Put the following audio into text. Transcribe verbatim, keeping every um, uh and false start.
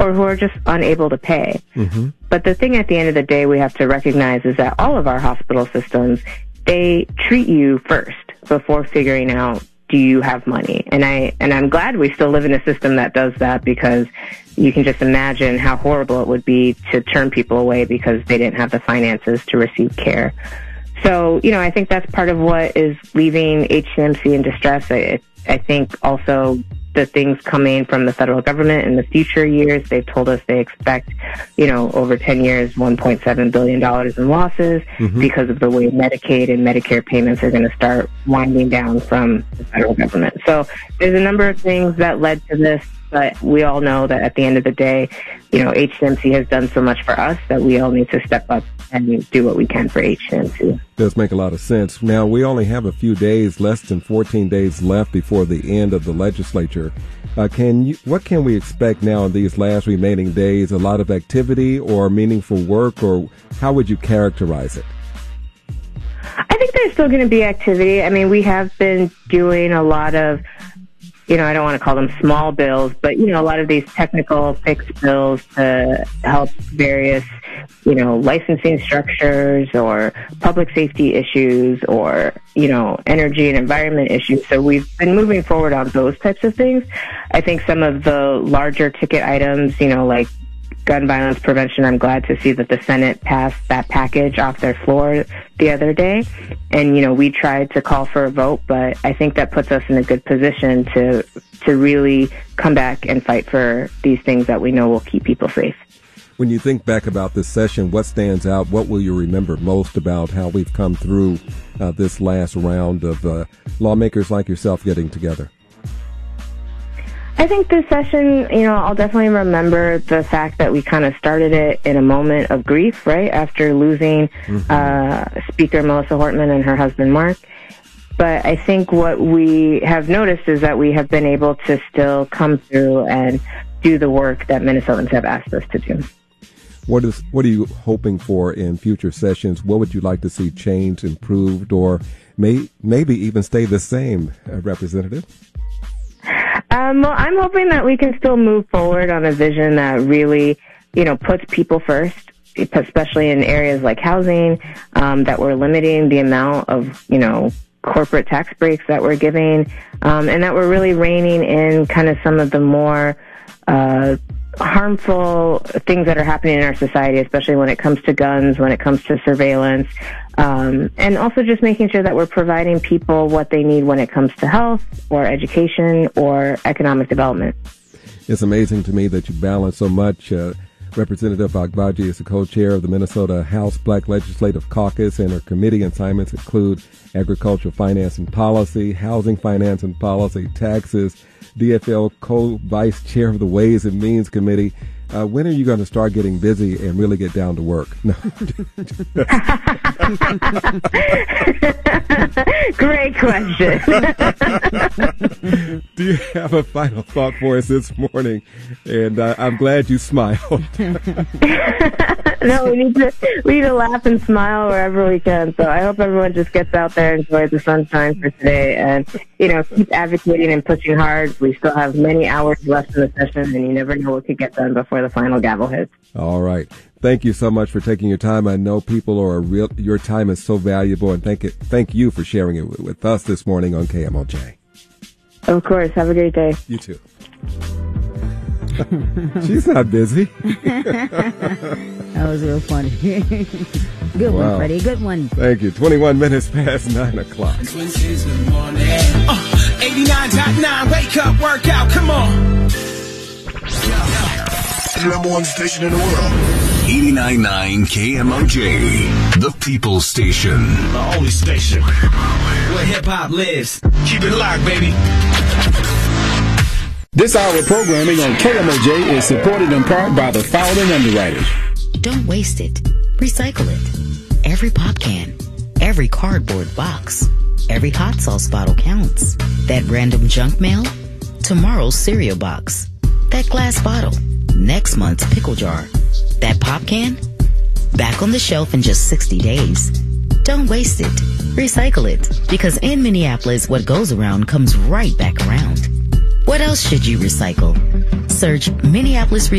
or who are just unable to pay. Mm-hmm. But the thing at the end of the day we have to recognize is that all of our hospital systems, they treat you first before figuring out, do you have money? And I and I'm glad we still live in a system that does that, because you can just imagine how horrible it would be to turn people away because they didn't have the finances to receive care. So, you know, I think that's part of what is leaving H C M C in distress. I, I think also the things coming from the federal government in the future years, they've told us they expect, you know, over ten years, one point seven billion dollars in losses mm-hmm. because of the way Medicaid and Medicare payments are going to start winding down from the federal government. So there's a number of things that led to this, but we all know that at the end of the day, you know, H C M C has done so much for us that we all need to step up and do what we can for H C M C. Does make a lot of sense. Now, we only have a few days, less than fourteen days left before the end of the legislature. Uh, can you, what can we expect now in these last remaining days? A lot of activity or meaningful work, or how would you characterize it? I think there's still going to be activity. I mean, we have been doing a lot of, you know, I don't want to call them small bills, but, you know, a lot of these technical fixed bills to help various, you know, licensing structures or public safety issues or, you know, energy and environment issues. So we've been moving forward on those types of things. I think some of the larger ticket items, you know, like gun violence prevention, I'm glad to see that the Senate passed that package off their floor the other day. And, you know, we tried to call for a vote, but I think that puts us in a good position to to really come back and fight for these things that we know will keep people safe. When you think back about this session, what stands out? What will you remember most about how we've come through uh, this last round of uh, lawmakers like yourself getting together? I think this session, you know, I'll definitely remember the fact that we kind of started it in a moment of grief, right, after losing mm-hmm. uh, Speaker Melissa Hortman and her husband, Mark. But I think what we have noticed is that we have been able to still come through and do the work that Minnesotans have asked us to do. What is what are you hoping for in future sessions? What would you like to see changed, improved, or may, maybe even stay the same, uh, Representative? Um, well, I'm hoping that we can still move forward on a vision that really, you know, puts people first, especially in areas like housing, um, that we're limiting the amount of, you know, corporate tax breaks that we're giving, um, and that we're really reining in kind of some of the more uh, harmful things that are happening in our society, especially when it comes to guns, when it comes to surveillance, um, and also just making sure that we're providing people what they need when it comes to health or education or economic development. It's amazing to me that you balance so much. Uh, Representative Agbaji is the co-chair of the Minnesota House Black Legislative Caucus, and her committee assignments include agricultural finance and policy, housing finance and policy, taxes, D F L co-vice chair of the Ways and Means Committee. Uh, when are you going to start getting busy and really get down to work? No. Great question. Do you have a final thought for us this morning? And uh, I'm glad you smiled. No, we need to we need to laugh and smile wherever we can. So I hope everyone just gets out there and enjoys the sunshine for today, and you know, keep advocating and pushing hard. We still have many hours left in the session, and you never know what could get done before the final gavel hits. All right. Thank you so much for taking your time. I know people are real. Your time is so valuable, and thank it. Thank you for sharing it with, with us this morning on K M O J. Of course. Have a great day. You too. She's not busy. That was real funny. Good wow. one, Freddie. Good one. Thank you. twenty-one minutes past nine o'clock. Uh, eighty-nine point nine, wake up, work out, come on. The number one station in the world. eighty-nine point nine K M O J, the People's Station. The only station where hip-hop lives. Keep it locked, baby. This hour of programming on K M O J is supported in part by the following underwriters. Don't waste it. Recycle it. Every pop can, every cardboard box, every hot sauce bottle counts. That random junk mail, tomorrow's cereal box. That glass bottle, next month's pickle jar. That pop can, back on the shelf in just sixty days. Don't waste it. Recycle it. Because in Minneapolis, what goes around comes right back around. What else should you recycle? Search Minneapolis